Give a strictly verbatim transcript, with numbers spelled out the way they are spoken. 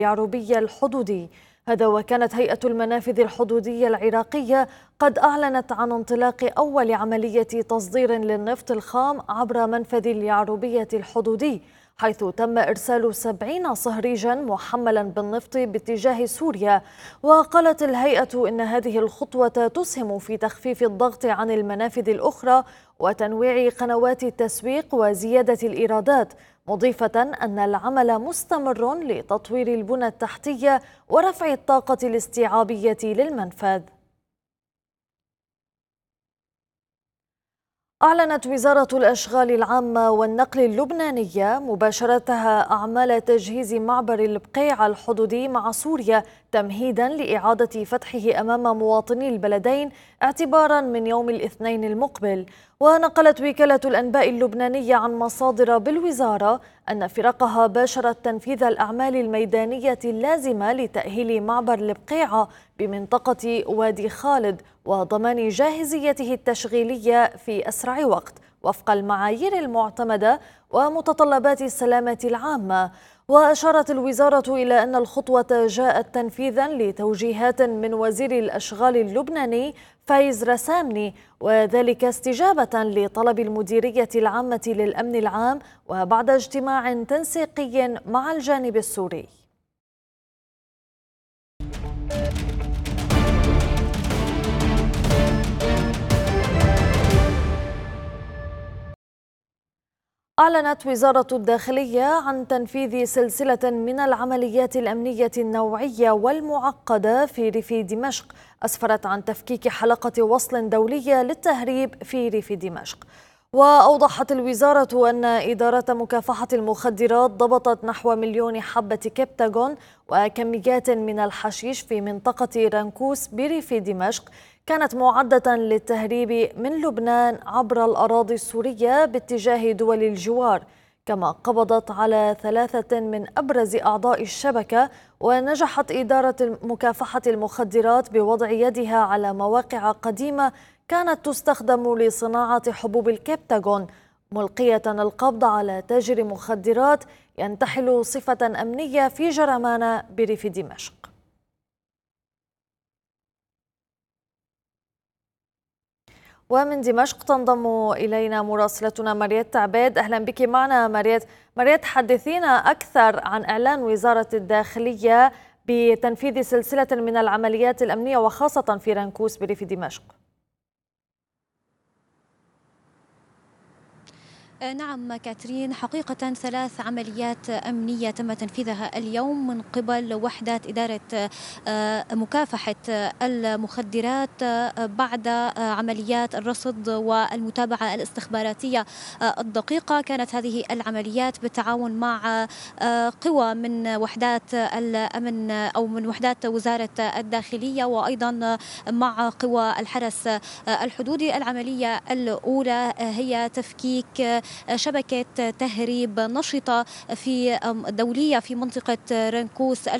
اليعروبي الحدودي. هذا وكانت هيئة المنافذ الحدودية العراقية قد أعلنت عن انطلاق أول عملية تصدير للنفط الخام عبر منفذ اليعروبية الحدودي، حيث تم إرسال سبعين صهريجا محملا بالنفط باتجاه سوريا. وقالت الهيئة إن هذه الخطوة تسهم في تخفيف الضغط عن المنافذ الأخرى وتنويع قنوات التسويق وزيادة الإيرادات، مضيفة أن العمل مستمر لتطوير البنى التحتية ورفع الطاقة الاستيعابية للمنفذ. أعلنت وزارة الأشغال العامة والنقل اللبنانية مباشرتها أعمال تجهيز معبر البقيع الحدودي مع سوريا تمهيدا لإعادة فتحه أمام مواطني البلدين اعتبارا من يوم الاثنين المقبل. ونقلت وكالة الأنباء اللبنانية عن مصادر بالوزارة أن فرقها باشرت تنفيذ الأعمال الميدانية اللازمة لتأهيل معبر البقيعة بمنطقة وادي خالد وضمان جاهزيته التشغيلية في أسرع وقت وفق المعايير المعتمدة ومتطلبات السلامة العامة. وأشارت الوزارة إلى أن الخطوة جاءت تنفيذا لتوجيهات من وزير الأشغال اللبناني فايز رسامني، وذلك استجابة لطلب المديرية العامة للأمن العام وبعد اجتماع تنسيقي مع الجانب السوري. أعلنت وزارة الداخلية عن تنفيذ سلسلة من العمليات الأمنية النوعية والمعقدة في ريف دمشق أسفرت عن تفكيك حلقة وصل دولية للتهريب في ريف دمشق. وأوضحت الوزارة أن إدارة مكافحة المخدرات ضبطت نحو مليون حبة كبتاغون وكميات من الحشيش في منطقة رنكوس بريف دمشق كانت معدة للتهريب من لبنان عبر الأراضي السورية باتجاه دول الجوار. كما قبضت على ثلاثة من أبرز أعضاء الشبكة، ونجحت إدارة مكافحة المخدرات بوضع يدها على مواقع قديمة كانت تستخدم لصناعة حبوب الكبتاغون، ملقية القبض على تاجر مخدرات ينتحل صفة أمنية في جرمانة بريف دمشق. ومن دمشق تنضم إلينا مراسلتنا مريت تعبيد. أهلا بك معنا مريت. مريت، حدثينا أكثر عن إعلان وزارة الداخلية بتنفيذ سلسلة من العمليات الأمنية وخاصة في رنكوس بريف دمشق. نعم كاترين، حقيقة ثلاث عمليات أمنية تم تنفيذها اليوم من قبل وحدات إدارة مكافحة المخدرات بعد عمليات الرصد والمتابعة الاستخباراتية الدقيقة. كانت هذه العمليات بالتعاون مع قوى من وحدات الأمن أو من وحدات وزارة الداخلية وأيضا مع قوى الحرس الحدودي. العملية الأولى هي تفكيك شبكة تهريب نشطة في دولية في منطقة رنكوس